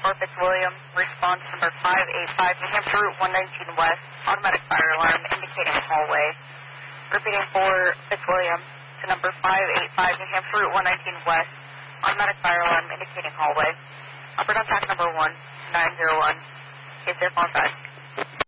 4 Fitzwilliam, response number 585, New Hampshire Route 119 West, automatic fire alarm indicating hallway. Repeating 4 Fitzwilliam to number 585, New Hampshire Route 119 West, automatic fire alarm indicating hallway. Operate on tack number 1901. Stay safe on side.